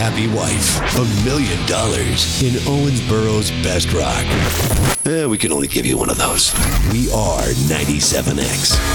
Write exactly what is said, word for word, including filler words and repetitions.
happy wife. A million dollars in Owensboro's best rock. Eh, we can only give you one of those. We are ninety-seven X.